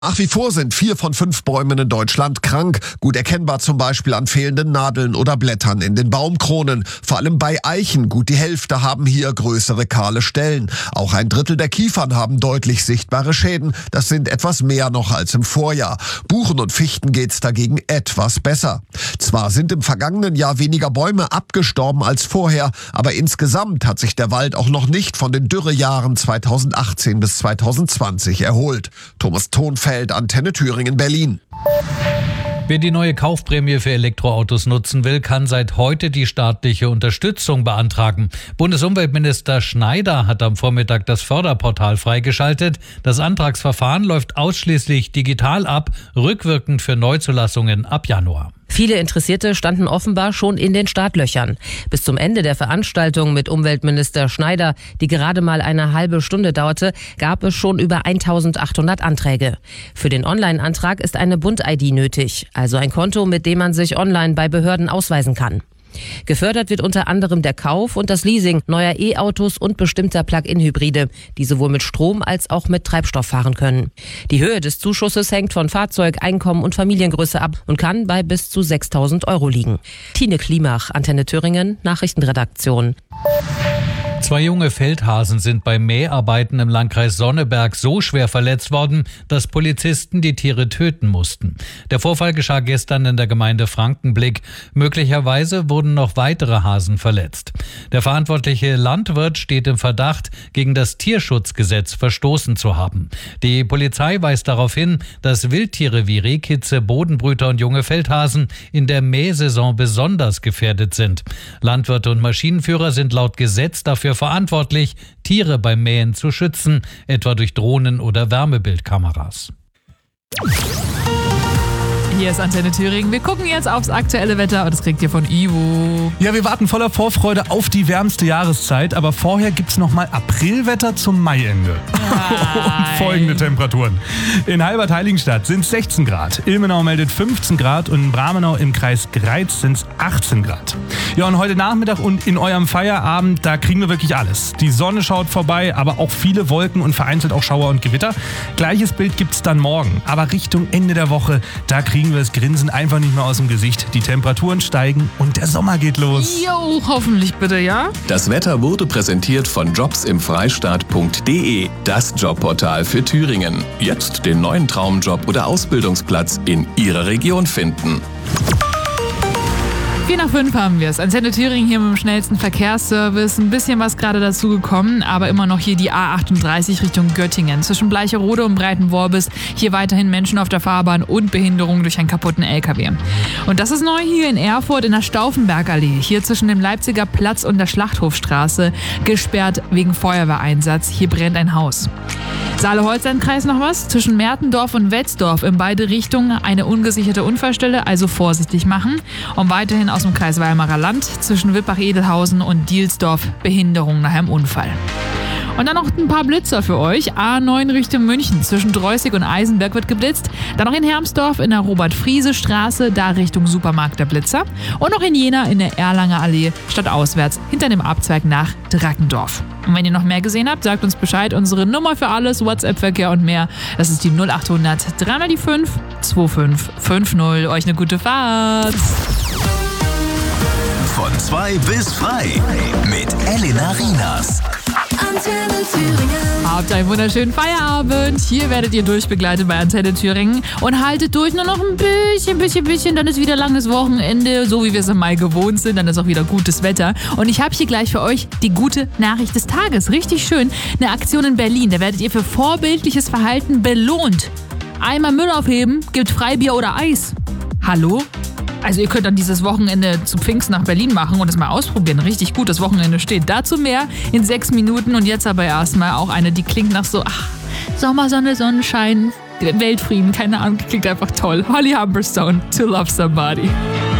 Nach wie vor sind 4 von 5 Bäumen in Deutschland krank, gut erkennbar zum Beispiel an fehlenden Nadeln oder Blättern in den Baumkronen. Vor allem bei Eichen, gut die Hälfte haben hier größere kahle Stellen. Auch 1/3 der Kiefern haben deutlich sichtbare Schäden, das sind etwas mehr noch als im Vorjahr. Buchen und Fichten geht's dagegen etwas besser. Zwar sind im vergangenen Jahr weniger Bäume abgestorben als vorher, aber insgesamt hat sich der Wald auch noch nicht von den Dürrejahren 2018 bis 2020 erholt. Thomas Thonfeld, Antenne Thüringen, Berlin. Wer die neue Kaufprämie für Elektroautos nutzen will, kann seit heute die staatliche Unterstützung beantragen. Bundesumweltminister Schneider hat am Vormittag das Förderportal freigeschaltet. Das Antragsverfahren läuft ausschließlich digital ab, rückwirkend für Neuzulassungen ab Januar. Viele Interessierte standen offenbar schon in den Startlöchern. Bis zum Ende der Veranstaltung mit Umweltminister Schneider, die gerade mal eine halbe Stunde dauerte, gab es schon über 1800 Anträge. Für den Online-Antrag ist eine Bund-ID nötig, also ein Konto, mit dem man sich online bei Behörden ausweisen kann. Gefördert wird unter anderem der Kauf und das Leasing neuer E-Autos und bestimmter Plug-in-Hybride, die sowohl mit Strom als auch mit Treibstoff fahren können. Die Höhe des Zuschusses hängt von Fahrzeug, Einkommen und Familiengröße ab und kann bei bis zu 6.000 € liegen. Tine Klimach, Antenne Thüringen, Nachrichtenredaktion. 2 junge Feldhasen sind bei Mäharbeiten im Landkreis Sonneberg so schwer verletzt worden, dass Polizisten die Tiere töten mussten. Der Vorfall geschah gestern in der Gemeinde Frankenblick. Möglicherweise wurden noch weitere Hasen verletzt. Der verantwortliche Landwirt steht im Verdacht, gegen das Tierschutzgesetz verstoßen zu haben. Die Polizei weist darauf hin, dass Wildtiere wie Rehkitze, Bodenbrüter und junge Feldhasen in der Mähsaison besonders gefährdet sind. Landwirte und Maschinenführer sind laut Gesetz dafür verantwortlich, Tiere beim Mähen zu schützen, etwa durch Drohnen oder Wärmebildkameras. Hier ist Antenne Thüringen. Wir gucken jetzt aufs aktuelle Wetter und das kriegt ihr von Ivo. Ja, wir warten voller Vorfreude auf die wärmste Jahreszeit, aber vorher gibt's nochmal Aprilwetter zum Maiende. Und folgende Temperaturen. In Halbert-Heiligenstadt sind 16 Grad, Ilmenau meldet 15 Grad und in Bramenau im Kreis Greiz sind es 18 Grad. Ja, und heute Nachmittag und in eurem Feierabend, da kriegen wir wirklich alles. Die Sonne schaut vorbei, aber auch viele Wolken und vereinzelt auch Schauer und Gewitter. Gleiches Bild gibt's dann morgen, aber Richtung Ende der Woche, da kriegen wir das Grinsen einfach nicht mehr aus dem Gesicht. Die Temperaturen steigen und der Sommer geht los. Jo, hoffentlich bitte, ja? Das Wetter wurde präsentiert von jobsimfreistaat.de, das Jobportal für Thüringen. Jetzt den neuen Traumjob oder Ausbildungsplatz in Ihrer Region finden. 4:05 haben wir es. Antenne Thüringen hier mit dem schnellsten Verkehrsservice. Ein bisschen was gerade dazu gekommen, aber immer noch hier die A38 Richtung Göttingen. Zwischen Bleicherode und Breitenworbis hier weiterhin Menschen auf der Fahrbahn und Behinderung durch einen kaputten LKW. Und das ist neu hier in Erfurt in der Stauffenbergallee. Hier zwischen dem Leipziger Platz und der Schlachthofstraße. Gesperrt wegen Feuerwehreinsatz. Hier brennt ein Haus. Saale-Holstein-Kreis noch was? Zwischen Mertendorf und Wetzdorf in beide Richtungen eine ungesicherte Unfallstelle, also vorsichtig machen. Und weiterhin aus dem Kreis Weimarer Land zwischen Wippach-Edelhausen und Dielsdorf Behinderung nach einem Unfall. Und dann noch ein paar Blitzer für euch. A9 Richtung München. Zwischen Dreußig und Eisenberg wird geblitzt. Dann noch in Hermsdorf in der Robert-Friese-Straße, da Richtung Supermarkt der Blitzer. Und noch in Jena in der Erlanger Allee, stadtauswärts hinter dem Abzweig nach Drackendorf. Und wenn ihr noch mehr gesehen habt, sagt uns Bescheid. Unsere Nummer für alles, WhatsApp-Verkehr und mehr, das ist die 0800 3x5 2550. Euch eine gute Fahrt. Von 2 bis frei mit Elena Rienas. Antenne Thüringen. Habt einen wunderschönen Feierabend. Hier werdet ihr durchbegleitet bei Antenne Thüringen. Und haltet durch, nur noch ein bisschen. Dann ist wieder langes Wochenende, so wie wir es im Mai gewohnt sind. Dann ist auch wieder gutes Wetter. Und ich habe hier gleich für euch die gute Nachricht des Tages. Richtig schön. Eine Aktion in Berlin. Da werdet ihr für vorbildliches Verhalten belohnt. Einmal Müll aufheben, gibt Freibier oder Eis. Hallo? Also ihr könnt dann dieses Wochenende zu Pfingsten nach Berlin machen und es mal ausprobieren. Richtig gut, das Wochenende steht. Dazu mehr in 6 Minuten. Und jetzt aber erstmal auch eine, die klingt nach so, Sommersonne, Sonnenschein, Weltfrieden, keine Ahnung, klingt einfach toll. Holly Humberstone, To Love Somebody.